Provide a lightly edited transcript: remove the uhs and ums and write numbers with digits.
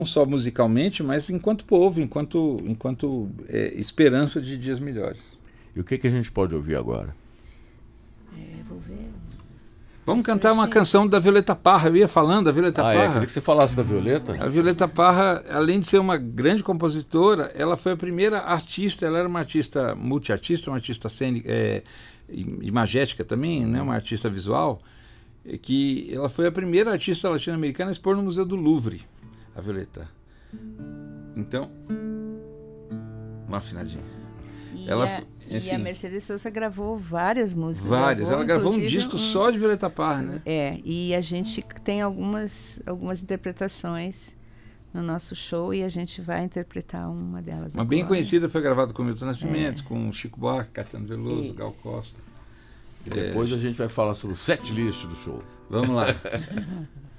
não só musicalmente, mas enquanto povo, enquanto esperança de dias melhores. E o que a gente pode ouvir agora? Vou ver. Vamos cantar uma canção da Violeta Parra. Eu ia falando da Violeta Parra. Queria que você falasse da Violeta. A Violeta Parra, além de ser uma grande compositora, ela foi a primeira artista, ela era uma artista multiartista, uma artista cênica, imagética também, né, uma artista visual, que ela foi a primeira artista latino-americana a expor no Museu do Louvre, a Violeta. Então, uma afinadinha. E a Mercedes Sosa gravou várias músicas. Ela gravou um disco só de Violeta Parra, né? E a gente tem algumas interpretações no nosso show e a gente vai interpretar uma delas Uma agora. bem conhecida foi gravada com Milton Nascimento, com Chico Buarque, Caetano Veloso, Isso. Gal Costa. E depois a gente vai falar sobre o set list do show. Vamos lá.